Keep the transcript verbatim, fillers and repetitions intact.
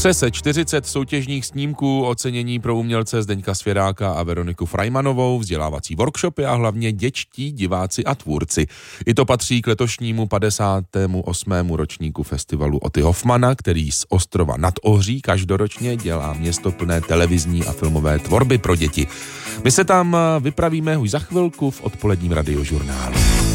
Přes čtyřicet soutěžních snímků, ocenění pro umělce Zdeňka Svěráka a Veroniku Frajmanovou, vzdělávací workshopy a hlavně děčtí diváci a tvůrci. I to patří k letošnímu padesátému osmému ročníku festivalu Oty Hoffmana, který z Ostrova nad Ohří každoročně dělá město plné televizní a filmové tvorby pro děti. My se tam vypravíme už za chvilku v odpoledním radiožurnálu.